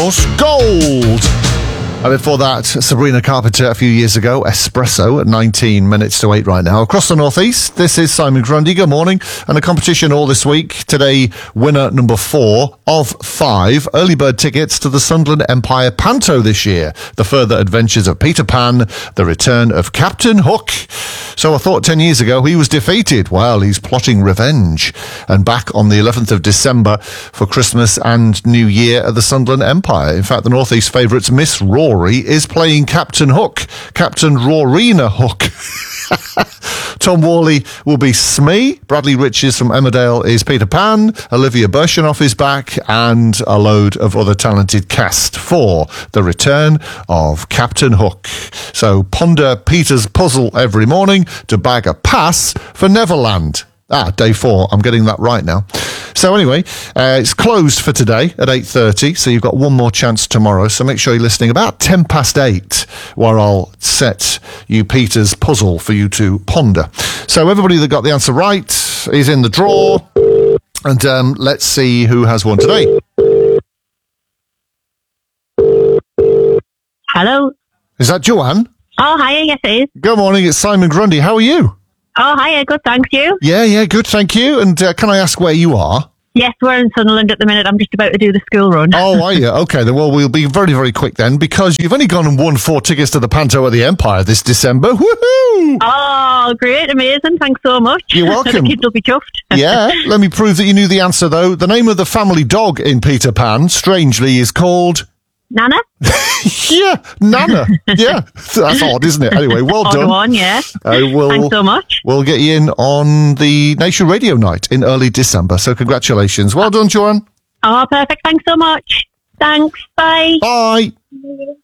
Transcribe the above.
Gold. And before that, Sabrina Carpenter a few years ago, Espresso at 19 minutes to 8 right now. Across the northeast, this is Simon Grundy. Good morning. And a competition all this week. Today, winner number 4 of 5 early bird tickets to the Sunderland Empire Panto this year. The further adventures of Peter Pan, the return of Captain Hook. So I thought 10 years ago he was defeated. Well, he's plotting revenge. And back on the 11th of December for Christmas and New Year at the Sunderland Empire. In fact, the northeast favourites, Miss Rory, is playing Captain Hook, Captain Rorina Hook. Tom Worley will be Smee. Bradley Riches from Emmerdale is Peter Pan. Olivia Birchenough is back, and a load of other talented cast for the return of Captain Hook. So ponder Peter's puzzle every morning to bag a pass for Neverland. Day 4. I'm getting that right now. So anyway, it's closed for today at 8:30, so you've got one more chance tomorrow. So make sure you're listening about 10 past 8, where I'll set you Peter's puzzle for you to ponder. So everybody that got the answer right is in the draw. And let's see who has won today. Hello. Is that Joanne? Oh, hiya, yes it is. Good morning, it's Simon Grundy. How are you? Oh, hiya, good, thanks, you? Yeah, good, thank you. And can I ask where you are? Yes, we're in Sunderland at the minute. I'm just about to do the school run. Oh, are you? Okay, then, well, we'll be very, very quick then, because you've only gone and won 4 tickets to the Panto at the Empire this December. Woohoo! Oh, great, amazing. Thanks so much. You're welcome. The kids will be chuffed. Yeah, let me prove that you knew the answer, though. The name of the family dog in Peter Pan, strangely, is called... Nana? Yeah, Nana. Yeah, that's odd, isn't it? Anyway, well done. Odd one, yeah. Thanks so much. We'll get you in on the Nation Radio Night in early December, so congratulations. Well done, Joanne. Oh, perfect. Thanks so much. Thanks. Bye. Bye.